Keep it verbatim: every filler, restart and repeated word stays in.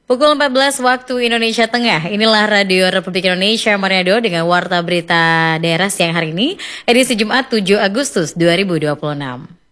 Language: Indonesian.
Pukul empat belas waktu Indonesia Tengah, inilah Radio Republik Indonesia Manado dengan Warta Berita Daerah siang hari ini, edisi Jumat tujuh Agustus dua ribu dua puluh enam.